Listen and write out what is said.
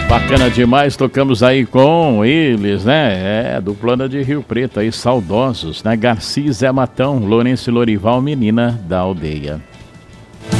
Bacana demais, tocamos aí com eles, né? Do Plano de Rio Preto aí, saudosos, né? Garcia, Zé Matão, Lourenço e Lorival, Menina da Aldeia.